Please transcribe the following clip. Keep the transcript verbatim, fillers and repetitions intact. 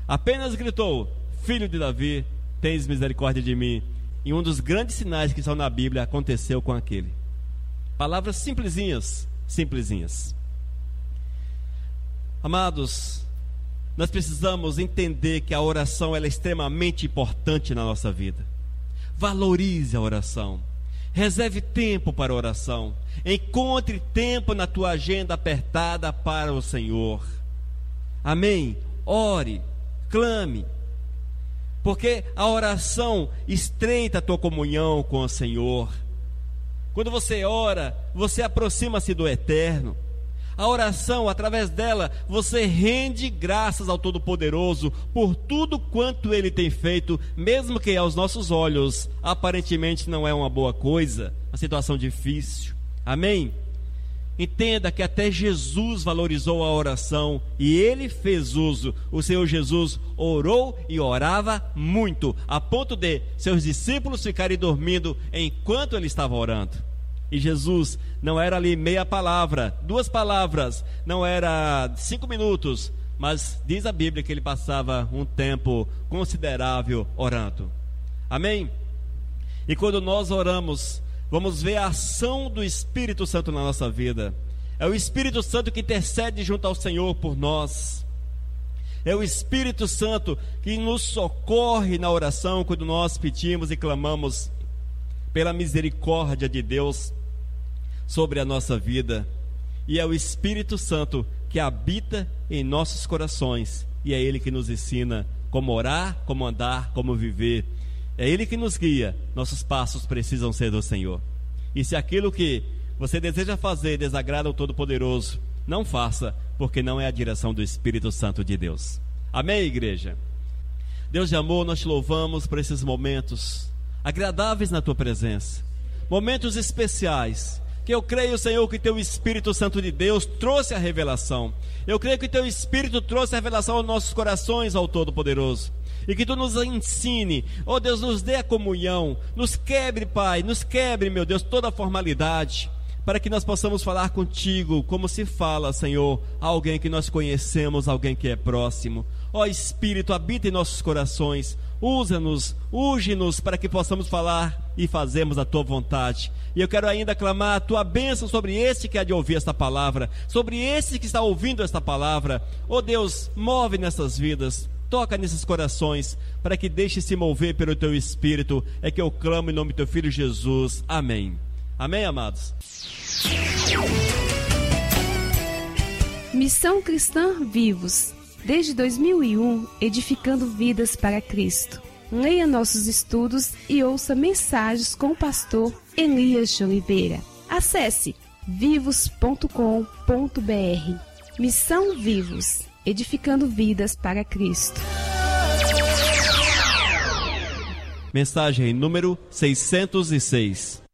Apenas gritou: filho de Davi, tens misericórdia de mim. E um dos grandes sinais que estão na Bíblia aconteceu com aquele. Palavras simplesinhas, simplesinhas. Amados, nós precisamos entender que a oração ela é extremamente importante na nossa vida. Valorize a oração. Reserve tempo para a oração. Encontre tempo na tua agenda apertada para o Senhor. Amém? Ore, clame. Porque a oração estreita a tua comunhão com o Senhor. Quando você ora, você aproxima-se do Eterno. A oração, através dela, você rende graças ao Todo-Poderoso por tudo quanto Ele tem feito, mesmo que aos nossos olhos aparentemente não é uma boa coisa, uma situação difícil. Amém? Entenda que até Jesus valorizou a oração e Ele fez uso. O Senhor Jesus orou e orava muito, a ponto de seus discípulos ficarem dormindo enquanto Ele estava orando. E Jesus não era ali meia palavra, duas palavras, não era cinco minutos, mas diz a Bíblia que Ele passava um tempo considerável orando. Amém? E quando nós oramos, vamos ver a ação do Espírito Santo na nossa vida. É o Espírito Santo que intercede junto ao Senhor por nós. É o Espírito Santo que nos socorre na oração quando nós pedimos e clamamos pela misericórdia de Deus sobre a nossa vida. E é o Espírito Santo que habita em nossos corações, e é Ele que nos ensina como orar, como andar, como viver. É Ele que nos guia. Nossos passos precisam ser do Senhor. E se aquilo que você deseja fazer desagrada ao Todo-Poderoso, não faça, porque não é a direção do Espírito Santo de Deus. Amém, igreja? Deus de amor, nós te louvamos por esses momentos agradáveis na tua presença, momentos especiais, que eu creio, Senhor, que teu Espírito Santo de Deus trouxe a revelação. Eu creio que teu Espírito trouxe a revelação aos nossos corações, ao Todo-Poderoso, e que tu nos ensine, oh Deus, nos dê a comunhão, nos quebre, Pai, nos quebre, meu Deus, toda a formalidade, para que nós possamos falar contigo como se fala, Senhor, a alguém que nós conhecemos, alguém que é próximo. Ó Espírito, habita em nossos corações, usa-nos, unge-nos para que possamos falar e fazermos a tua vontade. E eu quero ainda clamar a tua bênção sobre este que há de ouvir esta palavra, sobre este que está ouvindo esta palavra. Ó Deus, move nessas vidas, toca nesses corações, para que deixe se mover pelo teu Espírito. É que eu clamo em nome do teu Filho Jesus. Amém. Amém, amados? Missão Cristã Vivos, desde dois mil e um, edificando vidas para Cristo. Leia nossos estudos e ouça mensagens com o pastor Elias de Oliveira. Acesse vivos ponto com ponto br. Missão Vivos, edificando vidas para Cristo. Mensagem número seiscentos e seis.